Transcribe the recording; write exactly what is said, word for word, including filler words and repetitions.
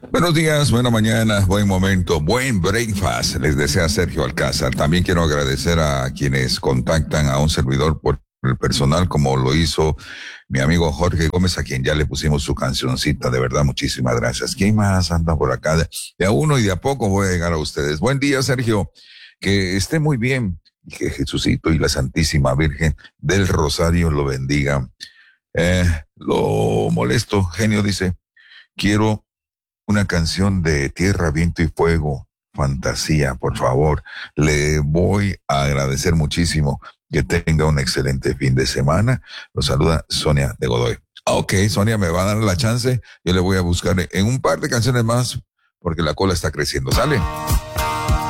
Buenos días, buena mañana, buen momento, buen breakfast. Les desea Sergio Alcázar. También quiero agradecer a quienes contactan a un servidor por el personal, como lo hizo mi amigo Jorge Gómez, a quien ya le pusimos su cancioncita. De verdad, muchísimas gracias. ¿Quién más anda por acá? De, de a uno y de a poco voy a llegar a ustedes. Buen día, Sergio. Que esté muy bien y que Jesucito y la Santísima Virgen del Rosario lo bendiga. Eh, lo molesto, genio, dice, quiero una canción de Tierra, Viento y Fuego, Fantasía, por favor. Le voy a agradecer muchísimo. Que tenga un excelente fin de semana. Lo saluda Sonia de Godoy. Ok, Sonia me va a dar la chance. Yo le voy a buscar en un par de canciones más porque la cola está creciendo. ¿Sale?